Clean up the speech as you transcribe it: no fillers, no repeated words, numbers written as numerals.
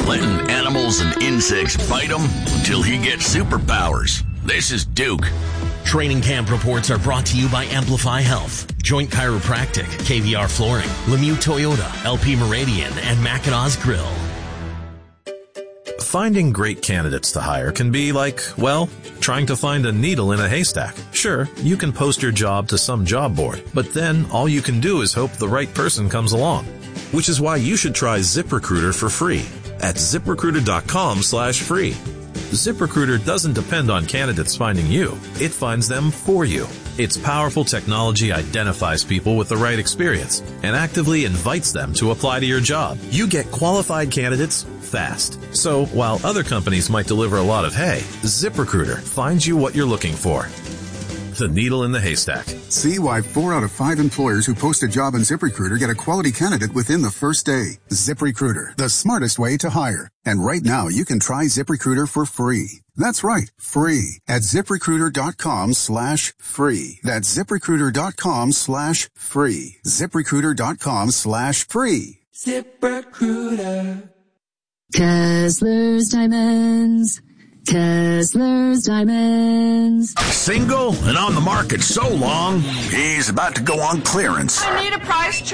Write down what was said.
letting animals and insects bite him until he gets superpowers. This is Duke. Training camp reports are brought to you by Amplify Health, Joint Chiropractic, KVR Flooring, Lemieux Toyota, LP Meridian, and Mackinac Grill. Finding great candidates to hire can be like, well, trying to find a needle in a haystack. Sure, you can post your job to some job board, but then all you can do is hope the right person comes along. Which is why you should try ZipRecruiter for free at ZipRecruiter.com/free. ZipRecruiter doesn't depend on candidates finding you. It finds them for you. Its powerful technology identifies people with the right experience and actively invites them to apply to your job. You get qualified candidates fast. So while other companies might deliver a lot of hay, ZipRecruiter finds you what you're looking for. The needle in the haystack. See why 4 out of 5 employers who post a job on ZipRecruiter get a quality candidate within the first day. ZipRecruiter, the smartest way to hire. And right now, you can try ZipRecruiter for free. That's right, free at ZipRecruiter.com/free. That's ZipRecruiter.com/free. ZipRecruiter.com/free. ZipRecruiter. Kessler's Diamonds. Kessler's Diamonds. Single and on the market so long, he's about to go on clearance. I need a price check.